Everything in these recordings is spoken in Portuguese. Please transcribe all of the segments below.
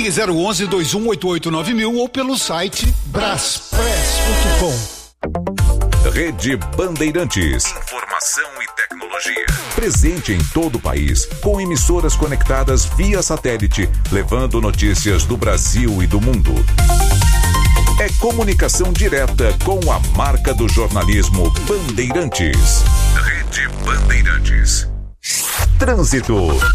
Ligue 011-2188-9000 ou pelo site braspress.com. Rede Bandeirantes. Informação e tecnologia. Presente em todo o país, com emissoras conectadas via satélite, levando notícias do Brasil e do mundo. É comunicação direta com a marca do jornalismo Bandeirantes. Rede Bandeirantes. Trânsito.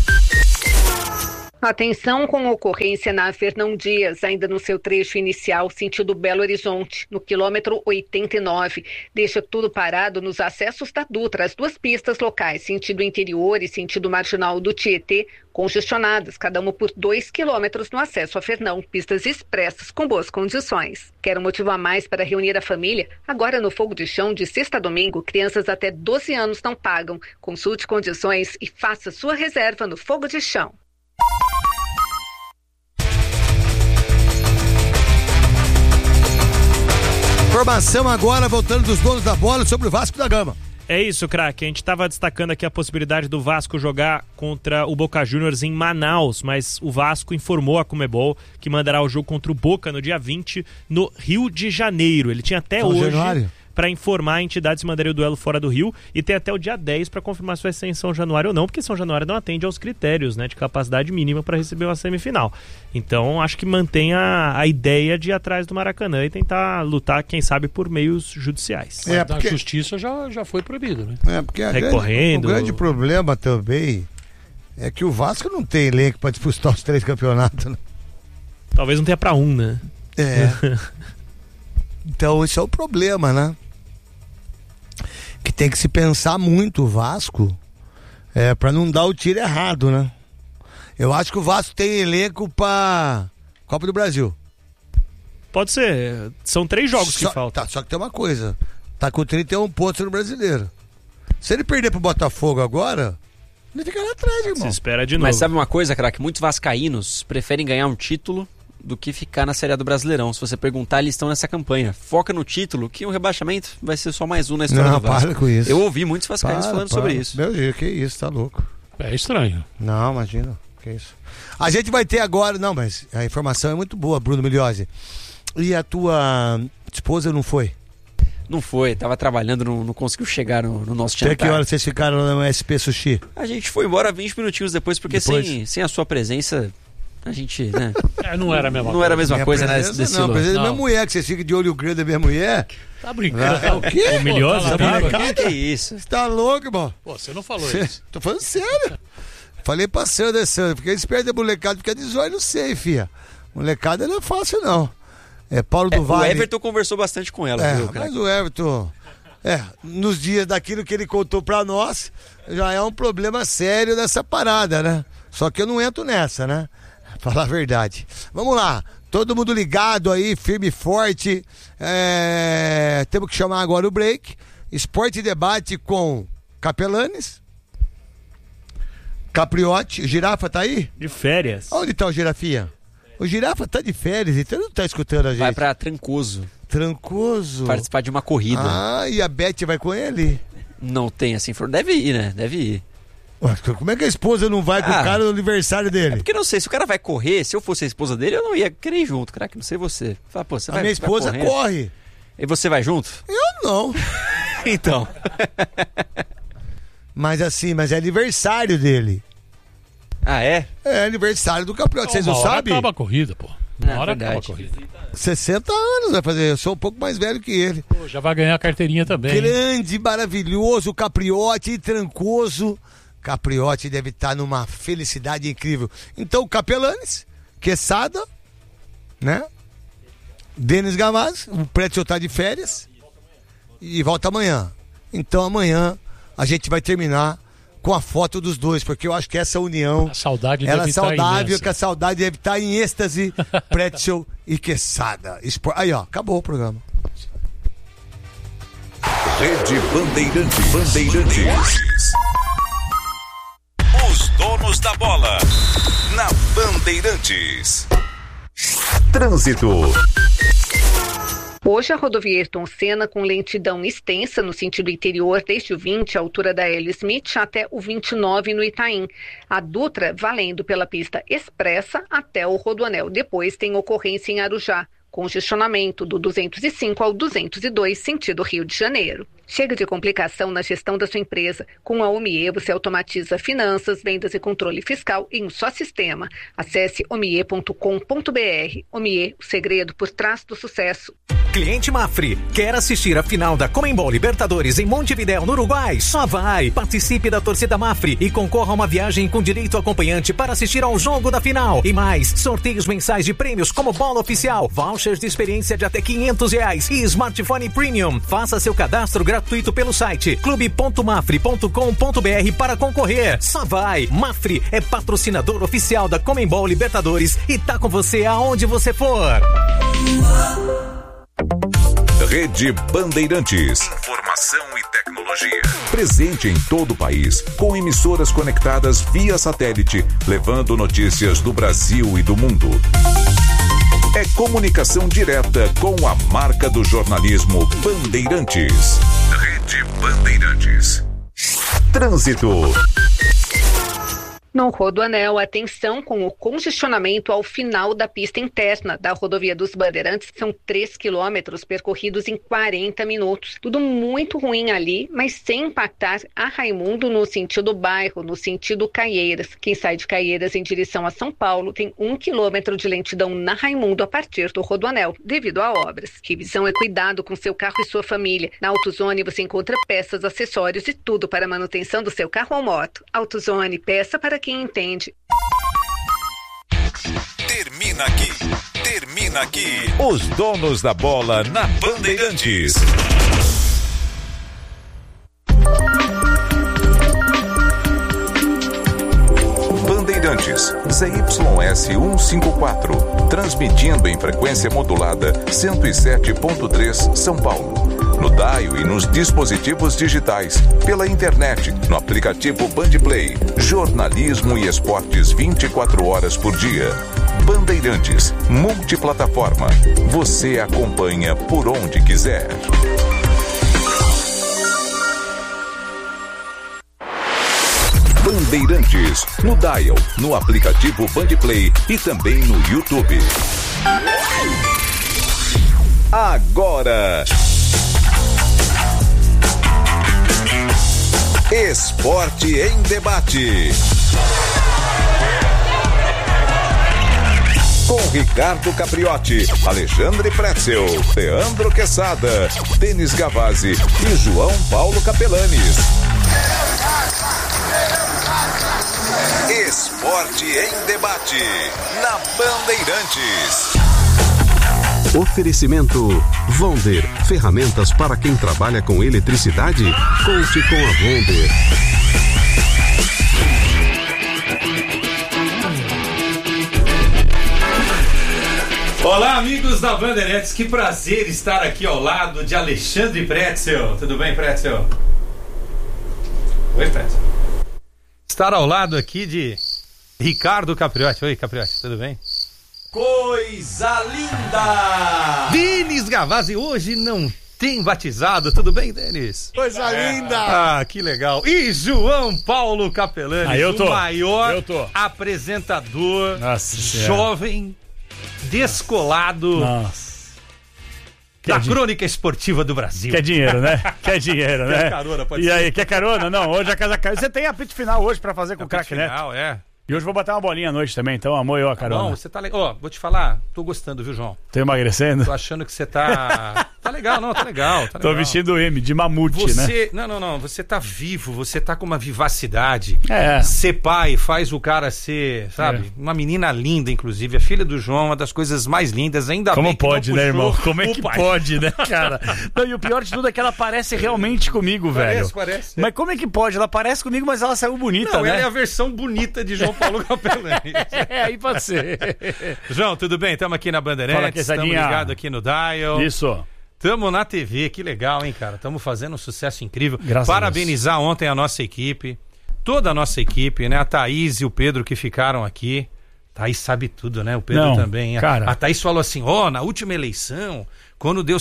Atenção com ocorrência na Fernão Dias, ainda no seu trecho inicial, sentido Belo Horizonte, no quilômetro 89. Deixa tudo parado nos acessos da Dutra, as duas pistas locais, sentido interior e sentido marginal do Tietê, congestionadas, cada uma por 2 quilômetros no acesso a Fernão, pistas expressas com boas condições. Quer um motivo a mais para reunir a família? Agora no Fogo de Chão, de sexta a domingo, crianças até 12 anos não pagam. Consulte condições e faça sua reserva no Fogo de Chão. Informação agora, voltando dos donos da bola, sobre o Vasco da Gama. É isso, craque. A gente estava destacando aqui a possibilidade do Vasco jogar contra o Boca Juniors em Manaus, mas o Vasco informou a Conmebol que mandará o jogo contra o Boca no dia 20 no Rio de Janeiro. Ele tinha até hoje para informar a entidade se mandaria o duelo fora do Rio e tem até o dia 10 para confirmar se vai ser em São Januário ou não, porque São Januário não atende aos critérios, né, de capacidade mínima para receber uma semifinal. Então acho que mantém a ideia de ir atrás do Maracanã e tentar lutar, quem sabe, por meios judiciais. Porque... Da justiça já foi proibido, né? Porque o grande problema também é que o Vasco não tem elenco para disputar os 3 campeonatos, né? Talvez não tenha para um, né? Então esse é o problema, né? Que tem que se pensar muito o Vasco para não dar o tiro errado, né? Eu acho que o Vasco tem elenco para Copa do Brasil. Pode ser. São 3 jogos que faltam. Só que tem uma coisa. Tá com 31 pontos no Brasileiro. Se ele perder pro Botafogo agora, ele fica lá atrás, irmão. Se espera de novo. Mas sabe uma coisa, craque? Muitos vascaínos preferem ganhar um título do que ficar na Série A do Brasileirão. Se você perguntar, eles estão nessa campanha. Foca no título, que o rebaixamento vai ser só mais um na história do Vasco. Para com isso. Eu ouvi muitos vascaínos falando sobre isso. Meu Deus, que isso, tá louco. É estranho. Não, imagina, que isso. A gente vai ter agora, não, mas a informação é muito boa, Bruno Migliozzi. E a tua esposa não foi? Não foi, tava trabalhando, não conseguiu chegar no nosso jantar. Até que hora vocês ficaram no SP Sushi? A gente foi embora 20 minutinhos depois, porque sem a sua presença... A gente, né? Não era a mesma coisa. Não era a mesma coisa, né? Não, a presença da minha mulher, que vocês ficam de olho grande da minha mulher. Tá brincando. O quê? O Migliozzi, que é isso? Você tá louco, irmão? Pô, você não falou isso. Tô falando sério. Falei pra Sandra, fiquei esperto da molecada, porque é de zóio, não sei, fia. Molecada não é fácil, não. Paulo do Vale. O Everton conversou bastante com ela, viu, cara? Mas o Everton, nos dias daquilo que ele contou pra nós, já é um problema sério dessa parada, né? Só que eu não entro nessa, né? Falar a verdade. Vamos lá, todo mundo ligado aí, firme e forte. Temos que chamar agora o break. Esporte e debate com Capelanes, Capriotti. O Girafa tá aí? De férias. Onde tá o Girafinha? O Girafa tá de férias, então não tá escutando a gente. Vai pra Trancoso. Participar de uma corrida. E a Beth vai com ele? Não tem assim, deve ir, né? Deve ir. Como é que a esposa não vai com o cara no aniversário dele? Porque não sei, se o cara vai correr, se eu fosse a esposa dele, eu não ia querer ir junto, cara, que não sei você. Fala, pô, minha esposa corre. E você vai junto? Eu não. Então. Mas é aniversário dele. Ah, é? É aniversário do campeonato, vocês não sabem? Acaba a corrida, pô. Uma hora acaba a corrida. 60 anos vai fazer, eu sou um pouco mais velho que ele. Pô, já vai ganhar a carteirinha também. Grande, maravilhoso, Capriotti e Trancoso. Capriotti deve estar numa felicidade incrível. Então, Capelanes, Quesada, né? Denis Gavaz, o Pretzel tá de férias e volta amanhã. Então, amanhã a gente vai terminar com a foto dos dois, porque eu acho que essa união, a saudade ela deve é saudável, imensa. que a saudade deve estar em êxtase. Pretzel e Quesada. Aí, ó, acabou o programa. Rede Bandeirantes. Os donos da bola na Bandeirantes. Trânsito. Hoje, a rodovia Ayrton Senna com lentidão extensa no sentido interior, desde o 20, à altura da L. Smith, até o 29 no Itaim. A Dutra valendo pela pista expressa até o Rodoanel. Depois tem ocorrência em Arujá. Congestionamento do 205 ao 202, sentido Rio de Janeiro. Chega de complicação na gestão da sua empresa. Com a Omie, você automatiza finanças, vendas e controle fiscal em um só sistema. Acesse omie.com.br. Omie, o segredo por trás do sucesso. Cliente Mafre, quer assistir a final da Conmebol Libertadores em Montevidéu, no Uruguai? Só vai! Participe da torcida Mafre e concorra a uma viagem com direito acompanhante para assistir ao jogo da final. E mais, sorteios mensais de prêmios como bola oficial, vouchers de experiência de até R$500 e smartphone premium. Faça seu cadastro gratuito pelo site clube.mafre.com.br para concorrer. Só vai! Mafre é patrocinador oficial da Conmebol Libertadores e tá com você aonde você for. Rede Bandeirantes. Informação e tecnologia. Presente em todo o país, com emissoras conectadas via satélite, levando notícias do Brasil e do mundo. É comunicação direta com a marca do jornalismo Bandeirantes. Rede Bandeirantes. Trânsito. No Rodoanel, atenção com o congestionamento ao final da pista interna da rodovia dos Bandeirantes. São 3 quilômetros percorridos em 40 minutos. Tudo muito ruim ali, mas sem impactar a Raimundo no sentido bairro, no sentido Caieiras. Quem sai de Caieiras em direção a São Paulo tem 1 quilômetro de lentidão na Raimundo a partir do Rodoanel, devido a obras. Revisão é cuidado com seu carro e sua família. Na AutoZone você encontra peças, acessórios e tudo para a manutenção do seu carro ou moto. AutoZone, peça para quem entende. Termina aqui. Os donos da bola na Bandeirantes. Bandeirantes, ZYS 154, transmitindo em frequência modulada 107.3 São Paulo. No dial e nos dispositivos digitais, pela internet, no aplicativo Bandplay, jornalismo e esportes 24 horas por dia. Bandeirantes, multiplataforma. Você acompanha por onde quiser. Bandeirantes, no dial, no aplicativo Bandplay e também no YouTube. Agora, Esporte em Debate. Com Ricardo Capriotti, Alexandre Pretzel, Leandro Quesada, Denis Gavazzi e João Paulo Capelanes. Esporte em Debate, na Bandeirantes. Oferecimento Vonder, ferramentas para quem trabalha com eletricidade? Conte com a Vonder. Olá, amigos da Bandeirantes, que prazer estar aqui ao lado de Alexandre Pretzel. Tudo bem, Pretzel? Oi, Pretzel. Estar ao lado aqui de Ricardo Capriotti. Oi, Capriotti, tudo bem? Coisa linda! Denis Gavazzi, hoje não tem batizado, tudo bem, Denis? Coisa linda! Ah, que legal! E João Paulo Capelanes, o maior apresentador, jovem, descolado da crônica esportiva do Brasil. Quer dinheiro, né? Quer dinheiro, né? Quer carona, pode ser. E aí, quer carona? Não, hoje a casa caiu. Você tem apito final hoje pra fazer com o craque Neto? Final, E hoje vou botar uma bolinha à noite também, então amor eu a carona. Não, você tá legal. Ó, vou te falar, tô gostando, viu, João? Tô emagrecendo? Tô achando que você tá... Tá legal, não, tá legal. Tô vestindo o M de mamute, né? Não, você tá vivo, você tá com uma vivacidade. É. Ser pai faz o cara ser, sabe? Uma menina linda, inclusive. A filha do João, uma das coisas mais lindas, ainda como bem que pode, não né, puxou irmão? Como é que pode, né, cara? Não, e o pior de tudo é que ela parece realmente comigo, velho. Parece. Mas como é que pode? Ela parece comigo, mas ela saiu bonita, né? Ela é a versão bonita de João Paulo Capelanes. Aí pode ser. João, tudo bem? Estamos aqui na Bandeirantes, estamos ligados aqui no dial. Isso. Estamos na TV, que legal, hein, cara? Estamos fazendo um sucesso incrível. Graças Parabenizar ontem a nossa equipe, toda a nossa equipe, né? A Thaís e o Pedro que ficaram aqui. Thaís sabe tudo, né? O Pedro também. Cara. A Thaís falou assim, na última eleição, quando deu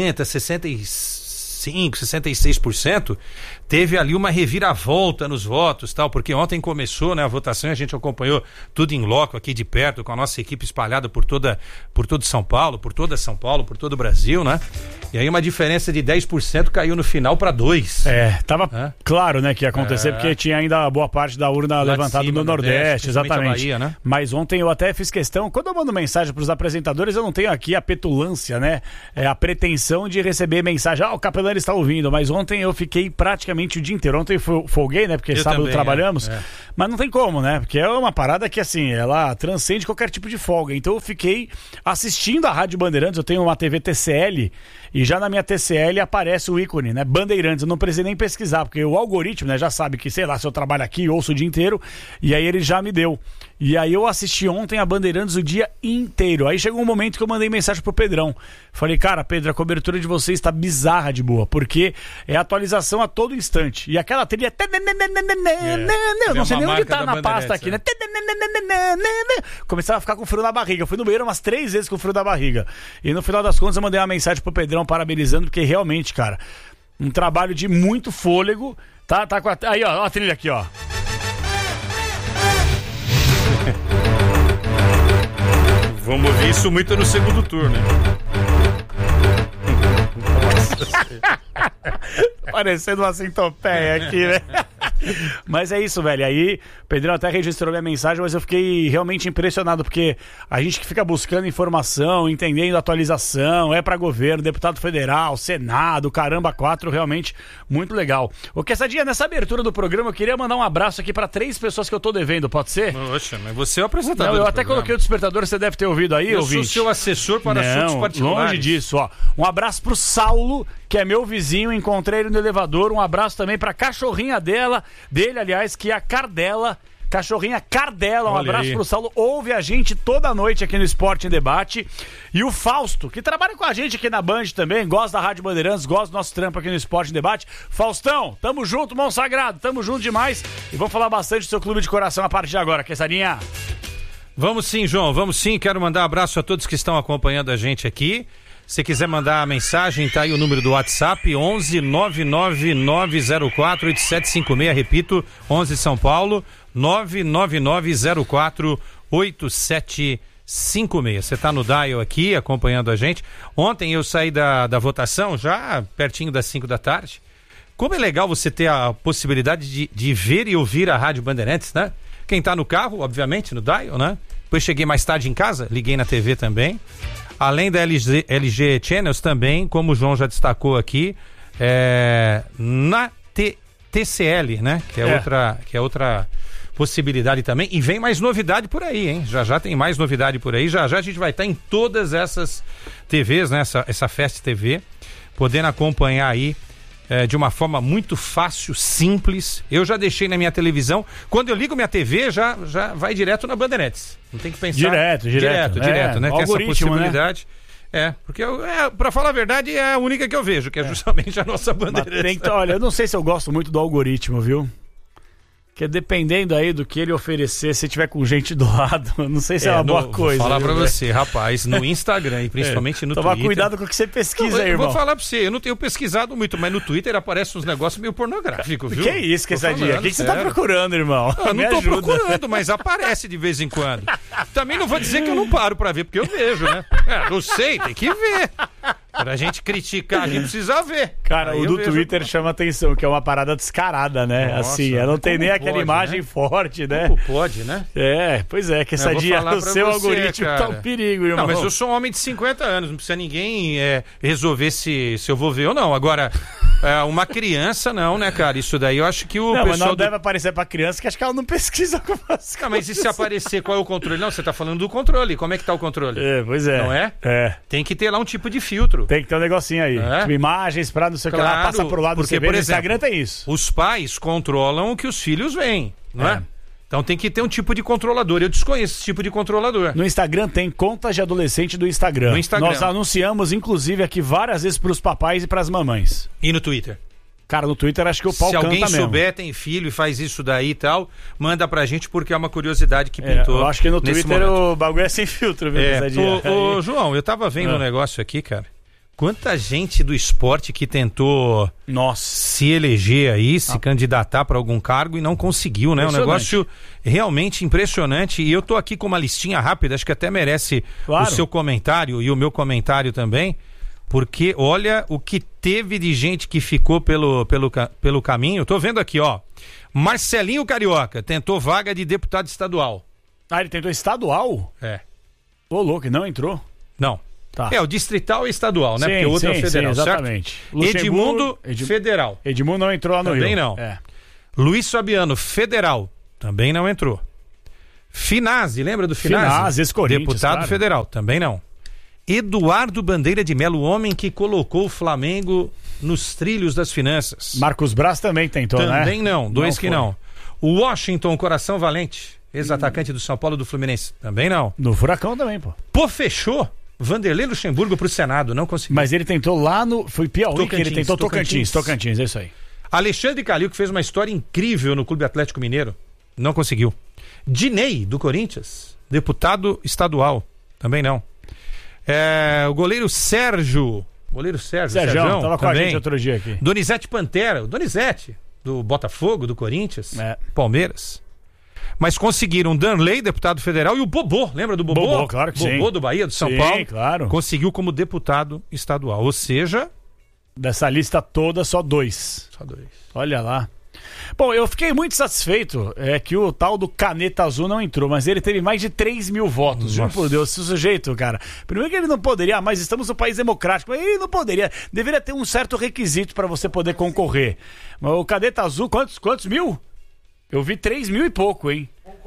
65, 66%, teve ali uma reviravolta nos votos, tal, porque ontem começou, né, a votação e a gente acompanhou tudo em loco aqui de perto, com a nossa equipe espalhada por todo São Paulo, por todo o Brasil, né? E aí uma diferença de 10% caiu no final para 2%. Tava claro, né, que ia acontecer, porque tinha ainda boa parte da urna levantada no Nordeste, exatamente. Bahia, né? Mas ontem eu até fiz questão, quando eu mando mensagem pros apresentadores, eu não tenho aqui a petulância, né, a pretensão de receber mensagem, o Capelani está ouvindo, mas ontem eu fiquei praticamente o dia inteiro. Ontem eu folguei, né? Porque sábado também, trabalhamos. Mas não tem como, né? Porque é uma parada que, assim, ela transcende qualquer tipo de folga. Então eu fiquei assistindo a Rádio Bandeirantes. Eu tenho uma TV TCL e já na minha TCL aparece o ícone, né? Bandeirantes. Eu não precisei nem pesquisar, porque o algoritmo, né, já sabe que, sei lá, se eu trabalho aqui, ouço o dia inteiro. E aí ele já me deu. E aí eu assisti ontem a Bandeirantes o dia inteiro. Aí chegou um momento que eu mandei mensagem pro Pedrão. Falei, cara, Pedro, a cobertura de vocês está bizarra de boa, porque é atualização a todo instante. E aquela trilha... Eu não sei nem onde tá na pasta aqui, né? Começava a ficar com frio na barriga. Eu fui no banheiro umas 3 vezes com frio na barriga. E no final das contas eu mandei uma mensagem pro Pedrão parabenizando, porque realmente, cara, um trabalho de muito fôlego. Tá com a... Aí, ó a trilha aqui, ó. Vamos ouvir isso muito no segundo turno, hein? Parecendo uma centopeia aqui, né? Mas é isso, velho. Aí o Pedrão até registrou minha mensagem, mas eu fiquei realmente impressionado, porque a gente que fica buscando informação, entendendo atualização, é pra governo, deputado federal, Senado, caramba, 4, realmente muito legal. O Quesadinha, nessa abertura do programa, eu queria mandar um abraço aqui pra 3 pessoas que eu tô devendo, pode ser? Oxa, mas você é o apresentador. Não, eu até coloquei o despertador, você deve ter ouvido aí, eu ouvinte. sou seu assessor para assuntos particulares. Longe disso, ó. Um abraço pro Saulo, que é meu vizinho, encontrei ele no elevador. Um abraço também pra cachorrinha dele, aliás, que é a Cardela. Cachorrinha Cardela, um abraço pro Saulo. Ouve a gente toda noite aqui no Esporte em Debate. E o Fausto, que trabalha com a gente aqui na Band também, gosta da Rádio Bandeirantes, gosta do nosso trampo aqui no Esporte em Debate. Faustão, tamo junto, mão sagrado, tamo junto demais. E vamos falar bastante do seu clube de coração a partir de agora, Quesadinha. Vamos sim, João, vamos sim. Quero mandar um abraço a todos que estão acompanhando a gente aqui. Se quiser mandar a mensagem, tá aí o número do WhatsApp, 11 99904 8756, repito, 11 São Paulo, 99904 8756. Você tá no dial aqui, acompanhando a gente. Ontem eu saí da votação, já pertinho das 5 da tarde. Como é legal você ter a possibilidade de ver e ouvir a Rádio Bandeirantes, né? Quem tá no carro, obviamente, no dial, né? Depois cheguei mais tarde em casa, liguei na TV também. Além da LG Channels também, como o João já destacou aqui, na TCL, né? Que é outra possibilidade também. E vem mais novidade por aí, hein? Já tem mais novidade por aí. Já a gente vai estar em todas essas TVs, né? Essa Fast TV, podendo acompanhar aí de uma forma muito fácil, simples. Eu já deixei na minha televisão. Quando eu ligo minha TV, já vai direto na Bandeirantes. Não tem que pensar. Direto, né? Tem essa possibilidade. Né? Porque pra falar a verdade, é a única que eu vejo, que é justamente a nossa Bandeirantes. Olha, eu não sei se eu gosto muito do algoritmo, viu? Porque dependendo aí do que ele oferecer, se tiver com gente do lado, não sei se é uma boa coisa. Vou falar pra você, rapaz, no Instagram e principalmente no Twitter. Toma cuidado com o que você pesquisa aí, irmão. Vou falar pra você, eu não tenho pesquisado muito, mas no Twitter aparecem uns negócios meio pornográficos, viu? Que isso, Quesadinha? O que você tá procurando, irmão? Eu não tô procurando, mas aparece de vez em quando. Também não vou dizer que eu não paro pra ver, porque eu vejo, né? Eu sei, tem que ver. Pra gente criticar, a gente precisa ver. Cara, o do Twitter chama atenção, que é uma parada descarada, né? Nossa, assim, ela não tem nem aquela imagem, né, forte, né? Como pode, né? Pois é, que essa dia o seu algoritmo tá um perigo, irmão. Não, mas eu sou um homem de 50 anos, não precisa ninguém resolver se eu vou ver ou não. Agora, uma criança não, né, cara? Isso daí eu acho que o pessoal... Mas não deve aparecer pra criança, que acho que ela não pesquisa com as Não, mas e se aparecer, qual é o controle? Não, você tá falando do controle. Como é que tá o controle? Pois é. Não é? Tem que ter lá um tipo de filtro. Tem que ter um negocinho aí. Tipo, imagens pra não sei o que lá, passa pro lado do porque, por exemplo, Instagram tem isso. Os pais controlam o que os filhos veem, não é? Então tem que ter um tipo de controlador. Eu desconheço esse tipo de controlador. No Instagram tem contas de adolescente do Instagram. No Instagram. Nós anunciamos, inclusive, aqui várias vezes pros papais e pras mamães. E no Twitter? Cara, no Twitter acho que o pau Se canta alguém mesmo. souber, tem filho e faz isso daí e tal, manda pra gente porque é uma curiosidade que pintou. Eu acho que no nesse Twitter momento. o bagulho é sem filtro, viu? Ô, João, eu tava vendo um negócio aqui, cara. Quanta gente do esporte que tentou se eleger aí, se candidatar para algum cargo e não conseguiu, né? Um negócio realmente impressionante. E eu tô aqui com uma listinha rápida, acho que até merece o seu comentário e o meu comentário também, porque olha o que teve de gente que ficou pelo caminho. Tô vendo aqui, ó. Marcelinho Carioca tentou vaga de deputado estadual. Ah, ele tentou estadual? É. Ô, louco, não entrou? Não. Tá. É, o distrital e estadual, né? Sim, porque o outro é o federal, sim, exatamente. Certo? Edmundo, federal. Edmundo não entrou lá no Também Rio. não. É. Luiz Fabiano, federal. Também não entrou. Finazzi, lembra do Finazzi? Finazzi, ex-Corinthians, deputado claro. federal. Também não. Eduardo Bandeira de Melo, o homem que colocou o Flamengo nos trilhos das finanças. Marcos Braz também tentou, né? Também não. Dois Não que foi. não. O Washington Coração Valente, ex-atacante do São Paulo do Fluminense. Também não. No Furacão também, pô. Pô, fechou. Vanderlei Luxemburgo pro Senado, não conseguiu. Mas ele tentou lá no... Foi Piauí que ele tentou Tocantins, é isso aí. Alexandre Calil, que fez uma história incrível no Clube Atlético Mineiro, não conseguiu. Dinei, do Corinthians, deputado estadual, também não. O goleiro Sérgio. Sérgio, tava com a gente outro dia aqui. Donizete Pantera, o Donizete, do Botafogo, do Corinthians, Palmeiras. Mas conseguiram Danley, deputado federal, e o Bobô, lembra do Bobô? Bobô, claro que sim. Bobô do Bahia, do São Paulo. Claro. Conseguiu como deputado estadual, ou seja... Dessa lista toda, só 2. Só 2. Olha lá. Bom, eu fiquei muito satisfeito que o tal do Caneta Azul não entrou, mas ele teve mais de 3 mil votos. Juro por Deus, esse sujeito, cara. Primeiro que ele não poderia, mas estamos num país democrático, mas ele não poderia. Deveria ter um certo requisito para você poder concorrer. Mas o Caneta Azul, quantos mil? Eu vi 3 mil e pouco, hein? Pouco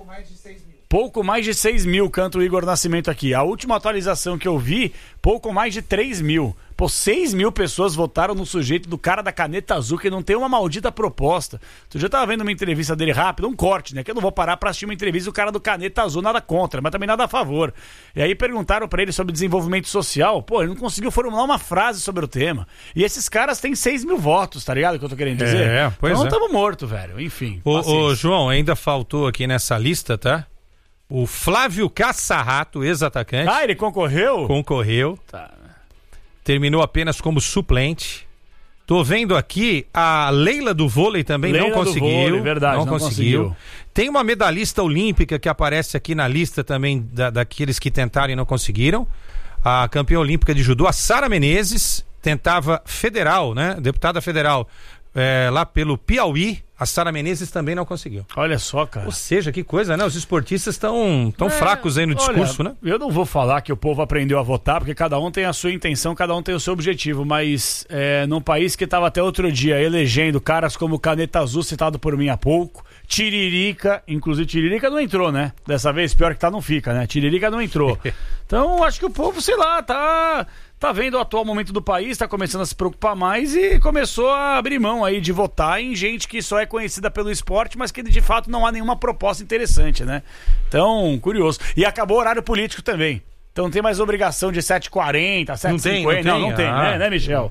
mais de 6 mil, canta o Igor Nascimento aqui. A última atualização que eu vi, pouco mais de 3 mil. Pô, 6 mil pessoas votaram no sujeito do cara da Caneta Azul, que não tem uma maldita proposta. Outro dia eu tava vendo uma entrevista dele rápido, um corte, né? Que eu não vou parar pra assistir uma entrevista do cara do Caneta Azul, nada contra, mas também nada a favor. E aí perguntaram pra ele sobre desenvolvimento social. Pô, ele não conseguiu formular uma frase sobre o tema. E esses caras têm 6 mil votos, tá ligado o que eu tô querendo dizer? Então tamo morto, velho. Enfim. Ô, João, ainda faltou aqui nessa lista, tá? O Flávio Cassarrato, ex-atacante. Ah, ele concorreu? Concorreu. Tá. Terminou apenas como suplente. Tô vendo aqui a Leila do vôlei também não conseguiu. Do vôlei, verdade, não conseguiu. Tem uma medalhista olímpica que aparece aqui na lista também daqueles que tentaram e não conseguiram. A campeã olímpica de judô, a Sara Menezes, tentava federal, né? Deputada federal lá pelo Piauí. A Sara Menezes também não conseguiu. Olha só, cara. Ou seja, que coisa, né? Os esportistas estão fracos aí no discurso, né? Eu não vou falar que o povo aprendeu a votar, porque cada um tem a sua intenção, cada um tem o seu objetivo, mas num país que estava até outro dia elegendo caras como Caneta Azul, citado por mim há pouco, Tiririca, inclusive Tiririca não entrou, né? Dessa vez, pior que tá, não fica, né? Tiririca não entrou. Então, acho que o povo, sei lá, tá vendo o atual momento do país, tá começando a se preocupar mais e começou a abrir mão aí de votar em gente que só é conhecida pelo esporte, mas que de fato não há nenhuma proposta interessante, né? Então, curioso. E acabou o horário político também. Então não tem mais obrigação de 7h40, 7h50. Não tem, né, Michel?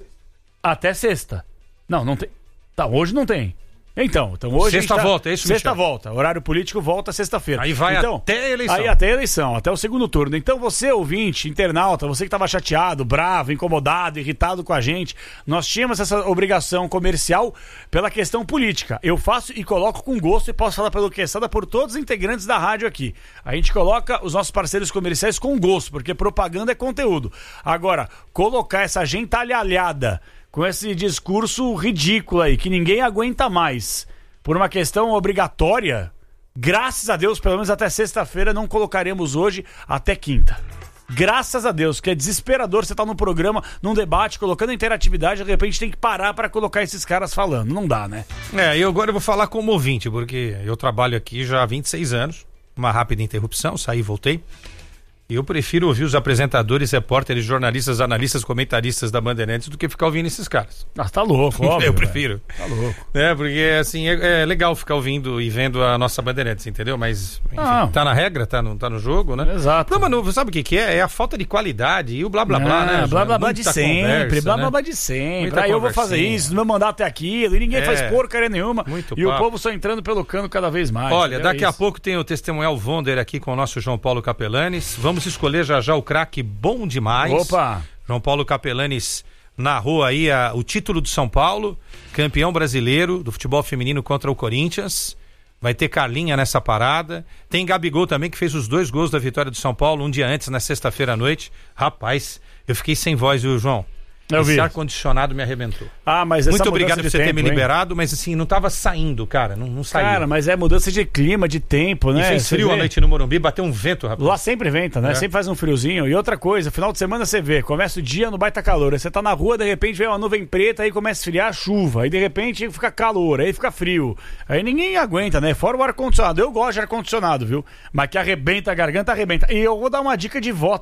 Até sexta. Não tem. Tá, hoje não tem. Então hoje sexta volta, é isso, Sexta Michel? volta, horário político volta sexta-feira. Aí vai até a eleição. Aí até a eleição, até o segundo turno. Então você, ouvinte, internauta, você que estava chateado, bravo, incomodado, irritado com a gente, nós tínhamos essa obrigação comercial pela questão política. Eu faço e coloco com gosto e posso falar pelo Quesada por todos os integrantes da rádio aqui. A gente coloca os nossos parceiros comerciais com gosto, porque propaganda é conteúdo. Agora, colocar essa gentalhalhada com esse discurso ridículo aí, que ninguém aguenta mais, por uma questão obrigatória, graças a Deus, pelo menos até sexta-feira, não colocaremos hoje até quinta. Graças a Deus, que é desesperador você estar no programa, num debate, colocando interatividade, de repente tem que parar para colocar esses caras falando. Não dá, né? E agora eu vou falar como ouvinte, porque eu trabalho aqui já há 26 anos, uma rápida interrupção, saí e voltei. Eu prefiro ouvir os apresentadores, repórteres, jornalistas, analistas, comentaristas da Bandeirantes do que ficar ouvindo esses caras. Ah, tá louco, óbvio. Eu prefiro. Tá louco. Porque assim, é legal ficar ouvindo e vendo a nossa Bandeirantes, entendeu? Mas, enfim, tá na regra, tá no jogo, né? Exato. Não, mas sabe o que é? É a falta de qualidade e o blá blá blá, né? Blá blá blá de sempre, conversa, blá blá né? blá de sempre. Muita Aí eu vou fazer isso, no meu mandato é aquilo, e ninguém faz porcaria nenhuma. Muito e papo. o povo só entrando pelo cano cada vez mais. Olha, daqui a pouco tem o testemunhal Vonder aqui com o nosso João Paulo Capelanes. Vamos escolher já o craque bom demais. Opa! João Paulo Capelanes narrou aí o título do São Paulo, campeão brasileiro do futebol feminino contra o Corinthians. Vai ter Carlinha nessa parada. Tem Gabigol também, que fez os 2 gols da vitória do São Paulo um dia antes, na sexta-feira à noite. Rapaz, eu fiquei sem voz, viu, João? Esse ar-condicionado me arrebentou. Mas muito obrigado por você ter me liberado, mas assim, não tava saindo, cara, não saiu. Cara, mas é mudança de clima, de tempo, né? E fez frio à noite no Morumbi, bateu um vento, rapaz. Lá sempre venta, né? Sempre faz um friozinho. E outra coisa, final de semana você vê, começa o dia no baita calor, aí você tá na rua, de repente vem uma nuvem preta, aí começa a esfriar, chuva, aí de repente fica calor, aí fica frio. Aí ninguém aguenta, né? Fora o ar-condicionado. Eu gosto de ar-condicionado, viu? Mas que arrebenta a garganta, arrebenta. E eu vou dar uma dica de voto